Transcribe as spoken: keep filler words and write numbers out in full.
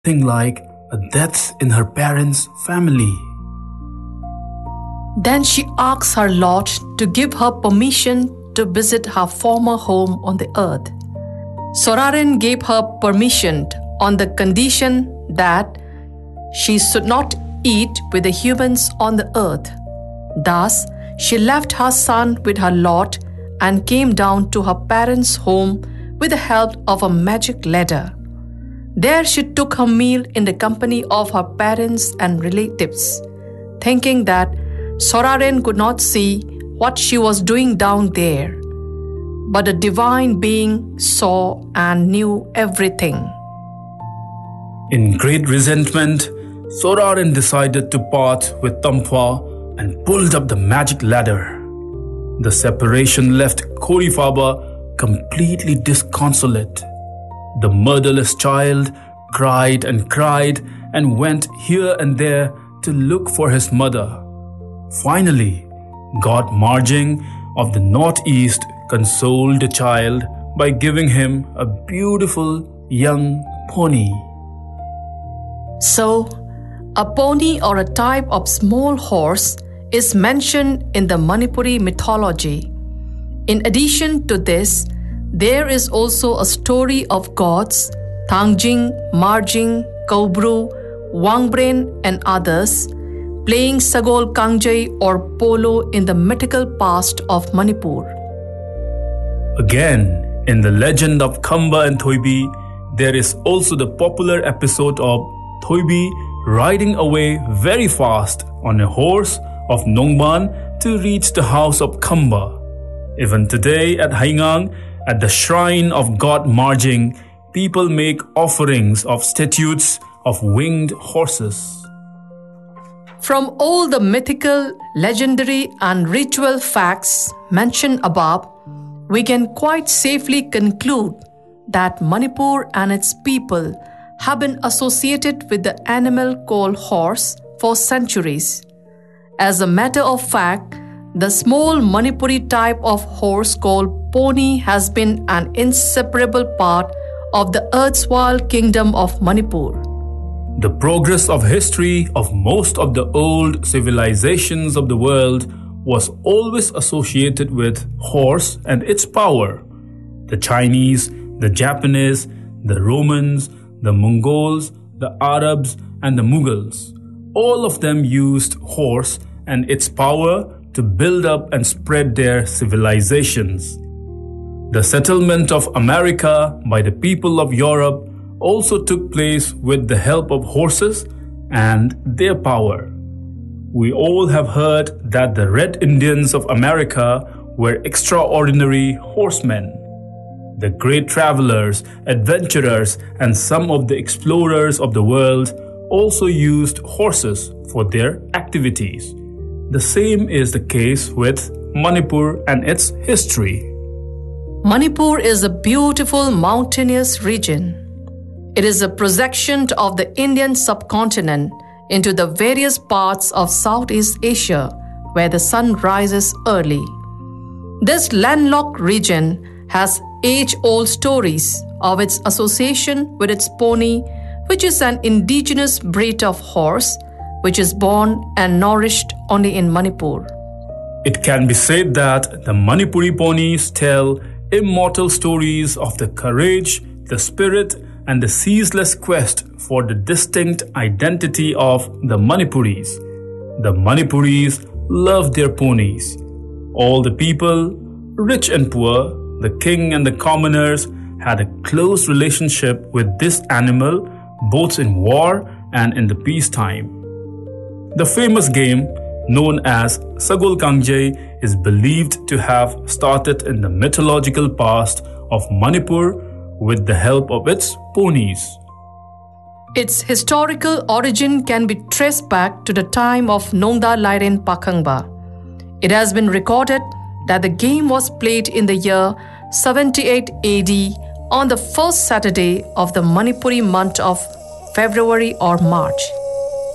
something like a death in her parents' family. Then she asks her Lord to give her permission to visit her former home on the earth. Soraren gave her permission on the condition that she should not eat with the humans on the earth. Thus, she left her son with her Lord and came down to her parents' home with the help of a magic ladder. There she took her meal in the company of her parents and relatives, thinking that Soraren could not see what she was doing down there. But the divine being saw and knew everything. In great resentment, Soraren decided to part with Tampwa and pulled up the magic ladder. The separation left Korifaba completely disconsolate. The motherless child cried and cried and went here and there to look for his mother. Finally, God Marjing of the northeast consoled the child by giving him a beautiful young pony. So, a pony or a type of small horse is mentioned in the Manipuri mythology. In addition to this, there is also a story of gods, Thangjing, Marjing, Kobru, Wangbren and others, playing Sagol Kangjai or polo in the mythical past of Manipur. Again, in the legend of Khamba and Thoibi, there is also the popular episode of Thoibi riding away very fast on a horse of Nongban to reach the house of Khamba. Even today at Haingang, at the shrine of God Marjing, people make offerings of statues of winged horses. From all the mythical, legendary and ritual facts mentioned above, we can quite safely conclude that Manipur and its people have been associated with the animal called horse for centuries. As a matter of fact, the small Manipuri type of horse called pony has been an inseparable part of the erstwhile kingdom of Manipur. The progress of history of most of the old civilizations of the world was always associated with horse and its power. The Chinese, the Japanese, the Romans, the Mongols, the Arabs, and the Mughals, all of them used horse and its power to build up and spread their civilizations. The settlement of America by the people of Europe also took place with the help of horses and their power. We all have heard that the Red Indians of America were extraordinary horsemen. The great travelers, adventurers, and some of the explorers of the world also used horses for their activities. The same is the case with Manipur and its history. Manipur is a beautiful mountainous region. It is a projection of the Indian subcontinent into the various parts of Southeast Asia where the sun rises early. This landlocked region has age-old stories of its association with its pony, which is an indigenous breed of horse which is born and nourished only in Manipur. It can be said that the Manipuri ponies tell immortal stories of the courage, the spirit, and the ceaseless quest for the distinct identity of the Manipuris. The Manipuris love their ponies. All the people, rich and poor, the king and the commoners, had a close relationship with this animal both in war and in the peacetime. The famous game known as Sagol Kangjai is believed to have started in the mythological past of Manipur with the help of its ponies. Its historical origin can be traced back to the time of Nongda Lairen Pakhangba. It has been recorded that the game was played in the year seventy-eight A D on the first Saturday of the Manipuri month of February or March.